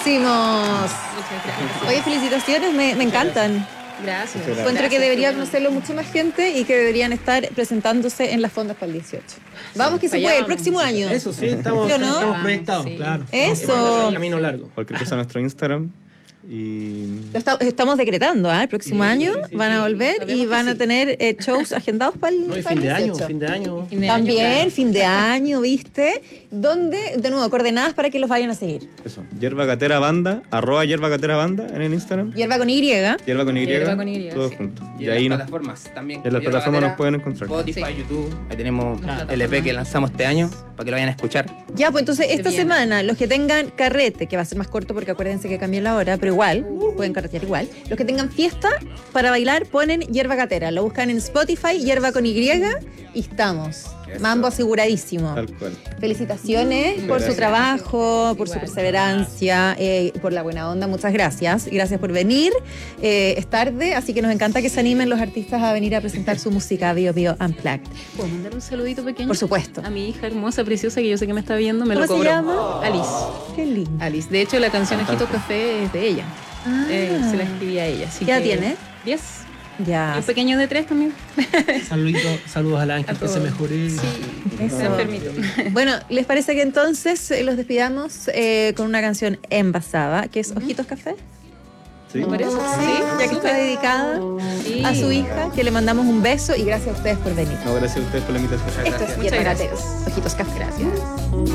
Buenísimos. Muchas gracias. Oye, felicitaciones, me encantan. Gracias. Encuentro que debería conocerlo mucho más gente y que deberían estar presentándose en las fondas para el 18. Vamos que se puede, el próximo año. Eso sí, estamos, ¿Sí o no? estamos proyectados, Sí. claro. Eso. Es un camino largo. Cualquier cosa a nuestro Instagram. Y Estamos decretando, ¿eh? El próximo Sí, año sí, van a sí. volver y Sabemos que van a sí. tener shows agendados para el, No, y para fin el de año, 18. fin de año. Fin de año, También, claro. fin de año, ¿viste? ¿Dónde? De nuevo, coordenadas para que los vayan a seguir. eso. Yerba Gatera Banda, @Yerba Gatera Banda en el Instagram. Hierba con Y. Yerba con Y. Yerba con Y, Todo sí. junto. Y Y en ahí las nos, plataformas también. en las Yerba plataformas Gatera, nos pueden encontrar. Spotify, Sí. YouTube. Ahí tenemos Claro. el EP que lanzamos este año para que lo vayan a escuchar. Ya, pues entonces esta viene. semana, los que tengan carrete, que va a ser más corto porque acuérdense que cambió la hora, pero igual, pueden carretear igual. Los que tengan fiesta para bailar, ponen Yerba Gatera. Lo buscan en Spotify, Yerba con Y, y estamos. Eso. Mambo aseguradísimo. Tal cual. Felicitaciones por su Gracias. trabajo, por su Igual. perseverancia, por la buena onda. Muchas gracias. Y gracias por venir. Es tarde, así que nos encanta que se animen los artistas a venir a presentar su música Bio Bio Unplugged. ¿Puedo mandar un saludito pequeño? Por supuesto. A mi hija hermosa, preciosa, que yo sé que me está viendo, me ¿Cómo lo se cobró. llama? Alice. Qué lindo. Alice. De hecho, la canción Ojitos Café es de ella. Ah. Se la escribí a ella. Así ¿Qué edad que- tiene? 10. Ya. Y un pequeño de 3 también. Saludos al ángel, A que se todos. mejore. Sí, Eso. está enfermito. Bueno, ¿les parece que entonces los despidamos con una canción envasada, que es Ojitos Café? ¿Sí? ¿Me parece? Sí, ya que está dedicada Sí. a su hija, que le mandamos un beso y gracias a ustedes por venir. No, gracias a ustedes por la invitación. Esto es Muchas Yerba gracias. Gateros, Ojitos Café. Gracias.